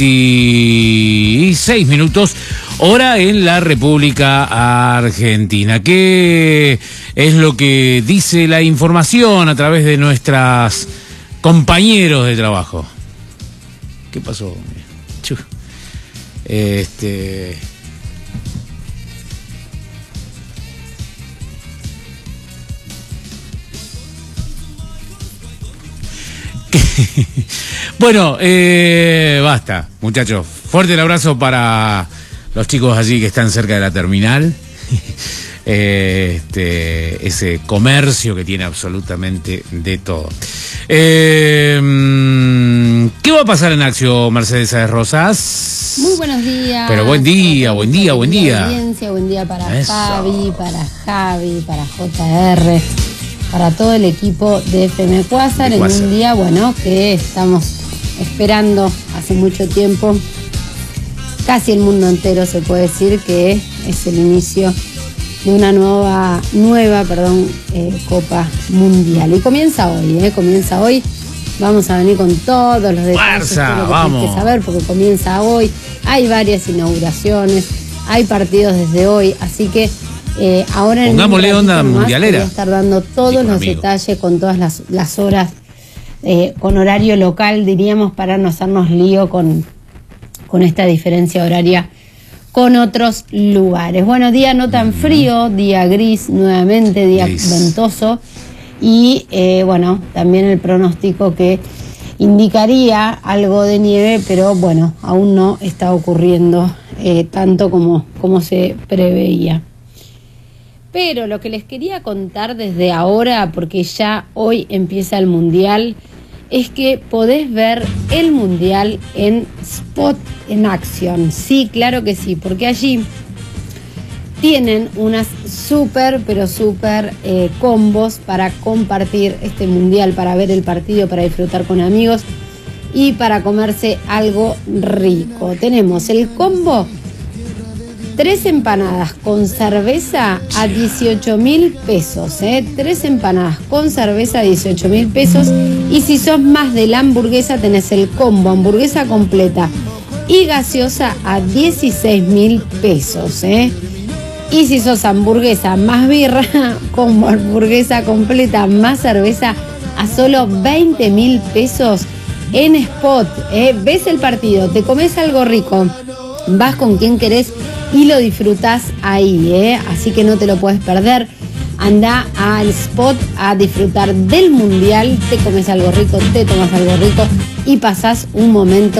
Y 6 minutos, hora en la República Argentina. ¿Qué es lo que dice la información a través de nuestros compañeros de trabajo? ¿Qué pasó? Bueno, basta, muchachos. Fuerte el abrazo para los chicos allí que están cerca de la terminal. Ese comercio que tiene absolutamente de todo. ¿Qué va a pasar en Acción, Mercedes Sáez Rosas? Muy buenos días. Pero buen día, buen día, buen día. Buen día para Eso. Fabi, para Javi, para JR, para todo el equipo de FM Quasar, en un día, bueno, que estamos esperando hace mucho tiempo. Casi el mundo entero se puede decir que es el inicio de una nueva Copa Mundial. Y comienza hoy. Vamos a venir con todos los detalles. ¡Fuerza! Que ¡Vamos! tienes que saber porque comienza hoy. Hay varias inauguraciones, hay partidos desde hoy, así que ahora pongámosle onda mundialera. Voy a estar dando todos los detalles con todas las horas, con horario local, diríamos, para no hacernos lío con esta diferencia horaria con otros lugares. Bueno, día no tan frío, día gris nuevamente, día ventoso y bueno, también el pronóstico que indicaría algo de nieve, pero bueno, aún no está ocurriendo tanto como se preveía. Pero lo que les quería contar desde ahora, porque ya hoy empieza el Mundial, es que podés ver el Mundial en Spot en Acción. Sí, claro que sí, porque allí tienen unas pero súper combos para compartir este Mundial, para ver el partido, para disfrutar con amigos y para comerse algo rico. Tenemos el combo 3 empanadas con cerveza a 18.000 pesos, 3 empanadas con cerveza a 18.000 pesos. Y si sos más de la hamburguesa, tenés el combo hamburguesa completa y gaseosa a 16.000 pesos, Y si sos hamburguesa más birra, combo hamburguesa completa más cerveza a solo 20.000 pesos en Spot. Ves el partido, te comes algo rico, vas con quien querés y lo disfrutás ahí, así que no te lo puedes perder. Anda al Spot a disfrutar del Mundial, te comes algo rico, te tomas algo rico y pasás un momento